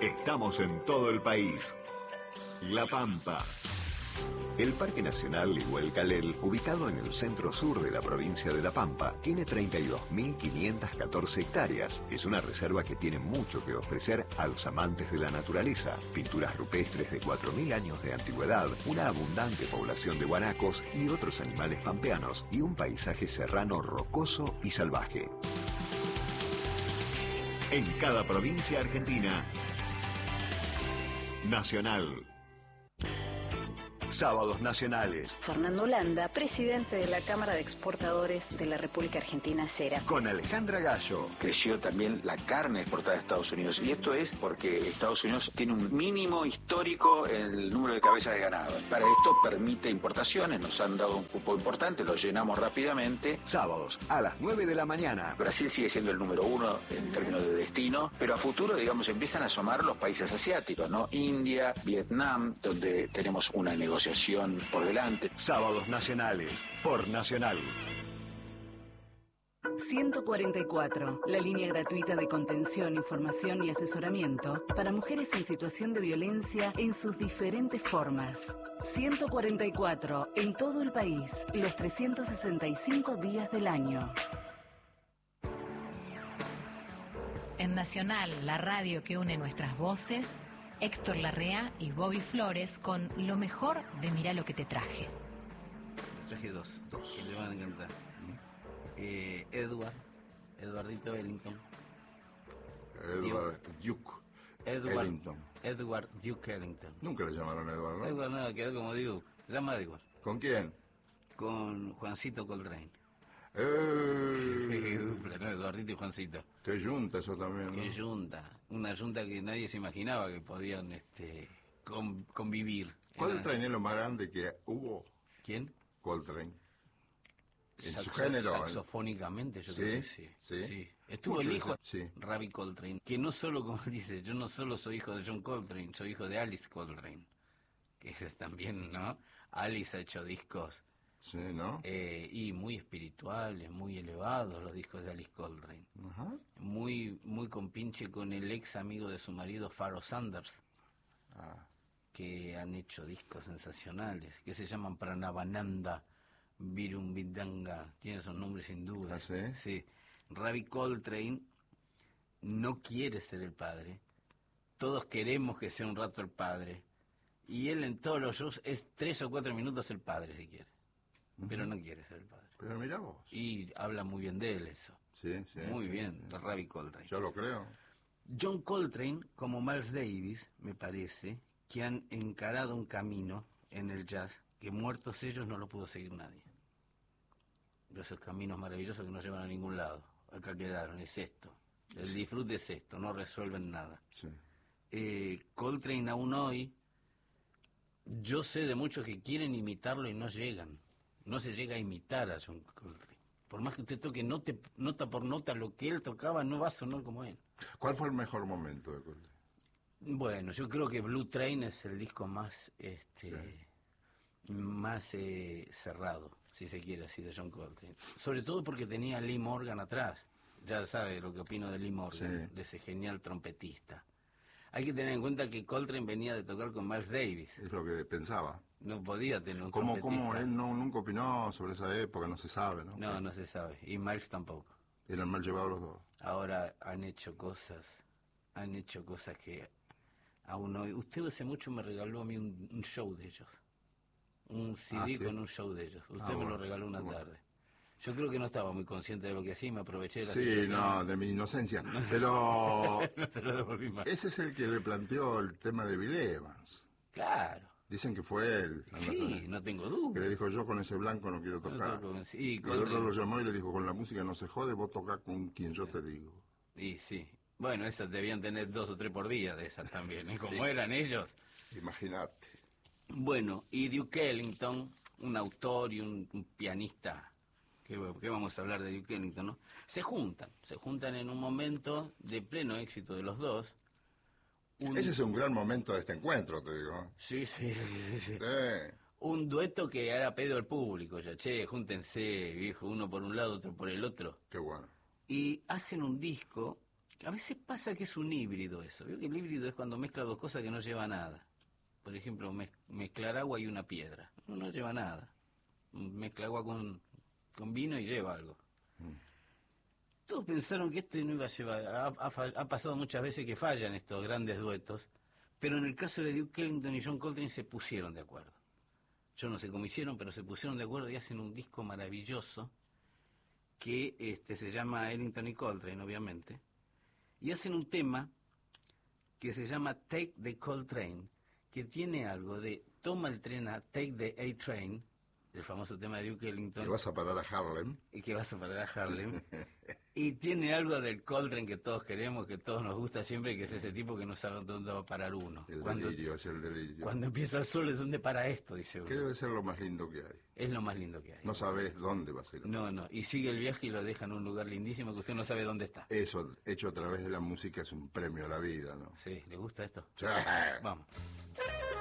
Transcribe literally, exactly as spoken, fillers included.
Estamos en todo el país. La Pampa. El Parque Nacional Iguelcalel, ubicado en el centro-sur de la provincia de La Pampa, tiene treinta y dos mil quinientas catorce hectáreas. Es una reserva que tiene mucho que ofrecer a los amantes de la naturaleza. Pinturas rupestres de cuatro mil años de antigüedad, una abundante población de guanacos y otros animales pampeanos, y un paisaje serrano rocoso y salvaje. En cada provincia argentina, Nacional. Sábados nacionales. Fernando Landa, presidente de la Cámara de Exportadores de la República Argentina, CERA. Con Alejandra Gallo. Creció también la carne exportada a Estados Unidos. Y esto es porque Estados Unidos tiene un mínimo histórico en el número de cabezas de ganado. Para esto permite importaciones, nos han dado un cupo importante, lo llenamos rápidamente. Sábados a las nueve de la mañana. Brasil sigue siendo el número uno en términos de destino, pero a futuro, digamos, empiezan a asomar los países asiáticos, ¿no? India, Vietnam, donde tenemos una negociación por delante. Sábados nacionales, por Nacional. ciento cuarenta y cuatro, la línea gratuita de contención, información y asesoramiento para mujeres en situación de violencia en sus diferentes formas. ciento cuarenta y cuatro, en todo el país, los trescientos sesenta y cinco días del año. En Nacional, la radio que une nuestras voces, Héctor Larrea y Bobby Flores con lo mejor de Mirá lo que te traje. Traje dos, dos. Que le van a encantar. ¿Mm? Eh, Edward, Eduardito Ellington. Edward Duke. Edward Ellington. Edward Duke Ellington. Nunca le llamaron Edward, ¿no? Edward no, quedó como Duke. Se llama Edward. ¿Con quién? Con Juancito Coltrane. ¡Eh! Dupla, ¿no? Eduardito y Juancito. Qué yunta eso también, ¿no? Qué yunta. Una yunta que nadie se imaginaba que podían este, con, convivir. Coltrane es lo más grande que hubo. ¿Quién? Coltrane. En Saxo, su género. Saxofónicamente, yo ¿Sí? creo que sí. Sí. sí. Estuvo Mucho el hijo, sí. Ravi Coltrane, que no solo, como dice, yo no solo soy hijo de John Coltrane, soy hijo de Alice Coltrane. Que es también, ¿no? Alice ha hecho discos. Sí, ¿no? Eh, y muy espirituales, muy elevados los discos de Alice Coltrane. Ajá. Muy, muy compinche con el ex amigo de su marido, Pharoah Sanders. Ah. Que han hecho discos sensacionales, que se llaman Pranavananda, Virumbidanga, tiene esos nombres sin duda. ¿Ah, sí? Sí. Ravi Coltrane no quiere ser el padre, todos queremos que sea un rato el padre, y él en todos los shows es tres o cuatro minutos el padre si quiere, uh-huh. Pero no quiere ser el padre. Pero mira vos. Y habla muy bien de él eso. Sí, sí. Muy bien, de Ravi Coltrane. Yo lo creo. John Coltrane, como Miles Davis, me parece, que han encarado un camino en el jazz que muertos ellos no lo pudo seguir nadie. Esos caminos maravillosos que no llevan a ningún lado. Acá quedaron, es esto. El disfrute es esto, no resuelven nada. Sí. Eh, Coltrane aún hoy, yo sé de muchos que quieren imitarlo y no llegan. No se llega a imitar a John Coltrane. Por más que usted toque nota, nota por nota lo que él tocaba, no va a sonar como él. ¿Cuál fue el mejor momento de Coltrane? Bueno, yo creo que Blue Train es el disco más este sí. más eh, cerrado, si se quiere así, de John Coltrane. Sobre todo porque tenía a Lee Morgan atrás. Ya sabe lo que opino de Lee Morgan, sí. De ese genial trompetista. Hay que tener en cuenta que Coltrane venía de tocar con Miles Davis. Es lo que pensaba. No podía tener un ¿Cómo, trompetista. ¿Cómo él no, nunca opinó sobre esa época? No se sabe, ¿no? No, no se sabe. Y Miles tampoco. Eran mal llevados los dos. Ahora han hecho cosas, han hecho cosas que aún hoy... Usted hace mucho me regaló a mí un, un show de ellos. Un C D ah, ¿sí? Con un show de ellos. Usted ah, me bueno, lo regaló una bueno. tarde. Yo creo que no estaba muy consciente de lo que hacía y me aproveché de la Sí, situación. no, de mi inocencia. Pero no se lo devolví más. Ese es el que le planteó el tema de Bill Evans. Claro. Dicen que fue él. Sí, no tengo duda. Que le dijo, yo con ese blanco no quiero tocar. No toco, sí, y el otro lo llamó y le dijo, con la música no se jode, vos tocás con quien yo te digo. Y sí. Bueno, esas debían tener dos o tres por día de esas también, ¿eh? Como sí. eran ellos. Imagínate. Bueno, y Duke Ellington, un autor y un, un pianista... ¿Qué, ¿Qué vamos a hablar de Duke Ellington, no? Se juntan, se juntan en un momento de pleno éxito de los dos. Un... Ese es un gran momento de este encuentro, te digo. Sí, sí, sí, sí, sí. sí. Un dueto que era pedido al público, ya, che, júntense, viejo, uno por un lado, otro por el otro. Qué bueno. Y hacen un disco A veces pasa que es un híbrido eso. Veo que el híbrido es cuando mezcla dos cosas que no lleva nada. Por ejemplo, mez, mezclar agua y una piedra. No, no lleva nada. Mezcla agua con, con vino y lleva algo. Mm. Todos pensaron que esto no iba a llevar. Ha, ha, ha pasado muchas veces que fallan estos grandes duetos, pero en el caso de Duke Ellington y John Coltrane se pusieron de acuerdo. Yo no sé cómo hicieron, pero se pusieron de acuerdo y hacen un disco maravilloso que este, se llama Ellington y Coltrane, obviamente. Y hacen un tema que se llama Take the Coltrane, que tiene algo de toma el tren a Take the A-Train, el famoso tema de Duke Ellington. Que vas a parar a Harlem. Y que vas a parar a Harlem. Y tiene algo del Coltrane que todos queremos, que todos nos gusta siempre, que es ese tipo que no sabe dónde va a parar uno. El cuando, delirio, es el delirio. Cuando empieza el sol es donde para esto, dice uno. Que debe ser lo más lindo que hay. Es lo más lindo que hay. No sabes dónde va a ser. No, no, y sigue el viaje y lo deja en un lugar lindísimo que usted no sabe dónde está. Eso, hecho a través de la música, es un premio a la vida, ¿no? Sí, ¿le gusta esto? Sí. Vamos.